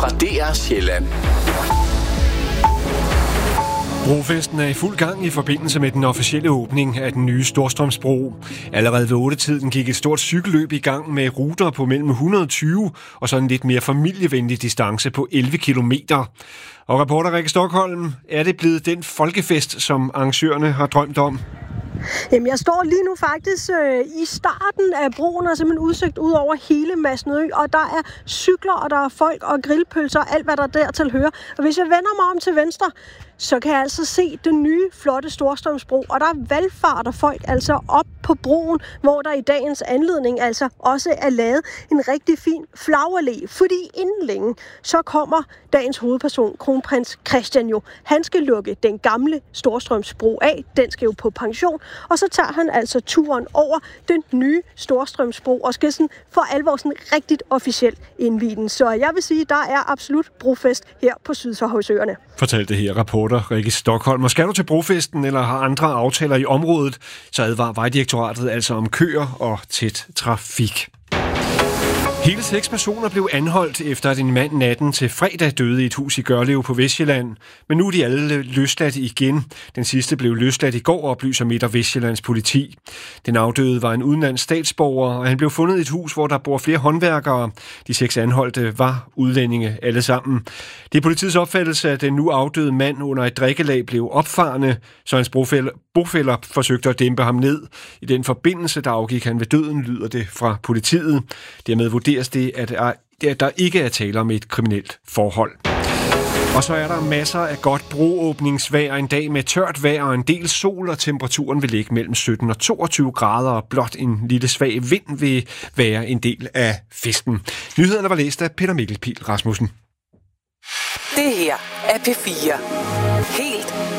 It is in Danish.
fra DR Sjælland. Brofesten er i fuld gang i forbindelse med den officielle åbning af den nye Storstrømsbro. Allerede ved 8-tiden gik et stort cykelløb i gang med ruter på mellem 120 og så en lidt mere familievenlig distance på 11 kilometer. Og reporter Rikke Stockholm, er det blevet den folkefest, som arrangørerne har drømt om? Jamen, jeg står lige nu faktisk i starten af broen og simpelthen udsigt ud over hele Masnedø, og der er cykler, og der er folk og grillpølser, alt hvad der dertil hører. Og hvis jeg vender mig om til venstre, så kan jeg altså se den nye, flotte Storstrømsbro, og der er valgfarter folk altså op på broen, hvor der i dagens anledning altså også er lavet en rigtig fin flagallé, fordi inden længe, så kommer dagens hovedperson, kronprins Christian jo. Han skal lukke den gamle Storstrømsbro af, den skal jo på pension, og så tager han altså turen over den nye Storstrømsbro, og skal sådan for alvor sådan rigtigt officielt indvie den. Så jeg vil sige, der er absolut brofest her på syd for Højsøerne. Fortalte her reporter Rikke Stockholm. Og skal du til brofesten eller har andre aftaler i området, så advarer Vejdirektoratet altså om køer og tæt trafik. Hele 6 personer blev anholdt efter, at en mand natten til fredag døde i et hus i Gørlev på Vestsjælland. Men nu er de alle løsladt igen. Den sidste blev løsladt i går, oplyser Midt- og Vestsjællands politi. Den afdøde var en udenlandsk statsborger, og han blev fundet i et hus, hvor der bor flere håndværkere. De 6 anholdte var udlændinge alle sammen. Det er politiets opfattelse, at den nu afdøde mand under et drikkelag blev opfarende, så hans bofæller forsøgte at dæmpe ham ned. I den forbindelse, der afgik han ved døden, lyder det fra politiet. Dermed vurderes det, at der ikke er tale om et kriminelt forhold. Og så er der masser af godt broåbningsvejr, en dag med tørt vejr og en del sol, og temperaturen vil ligge mellem 17 og 22 grader, og blot en lille svag vind vil være en del af festen. Nyhederne var læst af Peter Mikkelpil Rasmussen. Det her er P4.